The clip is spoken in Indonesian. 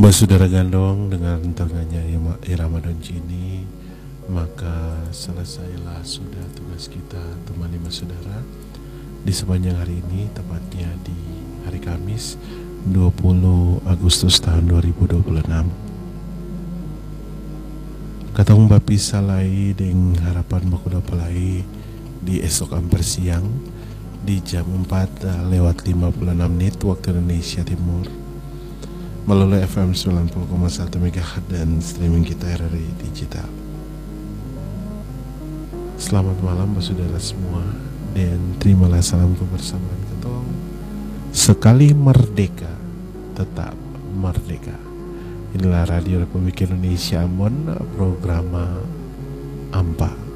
Saudara gandong dengan tengahnya irama Doncini, maka selesailah sudah tugas kita temani saudara di sepanjang hari ini, tepatnya di hari Kamis 20 Agustus tahun 2026. Katong bapi salai deng harapan bakuda pelai di esok amper siang di jam 4 lewat 56 menit waktu Indonesia Timur melalui FM 90,1 MHz dan streaming kita RRI Digital. Selamat malam saudara semua, dan terimalah salam kebersamaan ketong. Sekali merdeka, tetap merdeka. Inilah Radio Republik Indonesia Ambon, program AMPA.